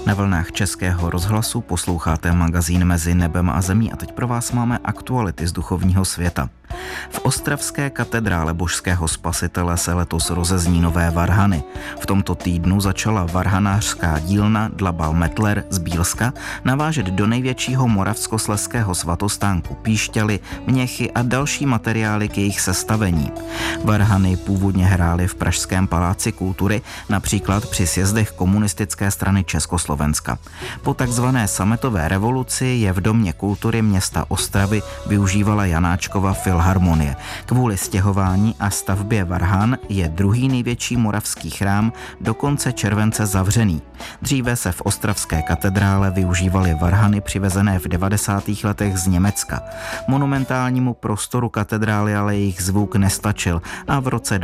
Na vlnách Českého rozhlasu posloucháte magazín Mezi nebem a zemí a teď pro vás máme aktuality z duchovního světa. V ostravské katedrále Božského spasitele se letos rozezní nové varhany. V tomto týdnu začala varhanářská dílna Dlabal Mettler z Bílska navážet do největšího moravskoslezského svatostánku píšťaly, měchy a další materiály k jejich sestavení. Varhany původně hrály v Pražském paláci kultury, například při sjezdech komunistické strany Československa. Po takzvané sametové revoluci je v Domě kultury města Ostravy využívala Janáčkova filharmonie. Kvůli stěhování a stavbě varhan je druhý největší moravský chrám do konce července zavřený. Dříve se v ostravské katedrále využívaly varhany přivezené v 90. letech z Německa. Monumentálnímu prostoru katedrály ale jejich zvuk nestačil a v roce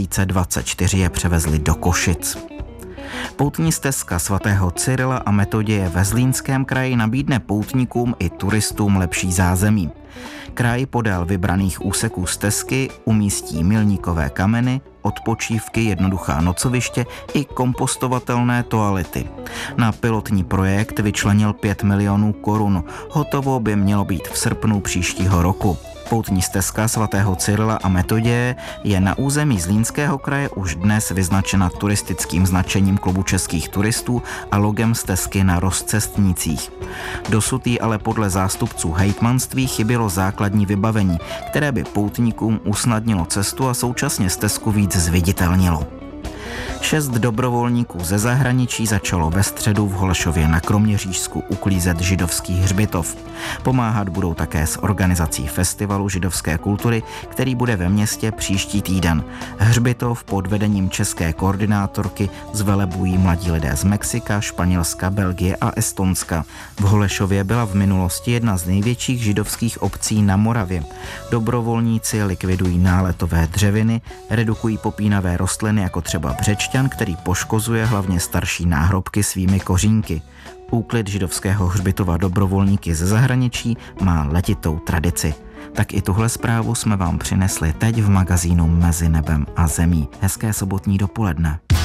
2024 je převezli do Košic. Poutní stezka svatého Cyrila a Metoděje ve Zlínském kraji nabídne poutníkům i turistům lepší zázemí. Kraj podél vybraných úseků stezky umístí milníkové kameny, odpočívky, jednoduchá nocoviště i kompostovatelné toalety. Na pilotní projekt vyčlenil 5 milionů korun. Hotovo by mělo být v srpnu příštího roku. Poutní stezka svatého Cyrila a Metoděje je na území Zlínského kraje už dnes vyznačena turistickým značením Klubu českých turistů a logem stezky na rozcestnících. Dosud jí ale podle zástupců hejtmanství chybělo základní vybavení, které by poutníkům usnadnilo cestu a současně stezku víc zviditelnilo. 6 dobrovolníků ze zahraničí začalo ve středu v Holešově na Kroměřížsku uklízet židovský hřbitov. Pomáhat budou také s organizací festivalu židovské kultury, který bude ve městě příští týden. Hřbitov pod vedením české koordinátorky zvelebují mladí lidé z Mexika, Španělska, Belgie a Estonska. V Holešově byla v minulosti jedna z největších židovských obcí na Moravě. Dobrovolníci likvidují náletové dřeviny, redukují popínavé rostliny jako třeba břečťan, který poškozuje hlavně starší náhrobky svými kořínky. Úklid židovského hřbitova dobrovolníky ze zahraničí má letitou tradici. Tak i tuhle zprávu jsme vám přinesli teď v magazínu Mezi nebem a zemí. Hezké sobotní dopoledne.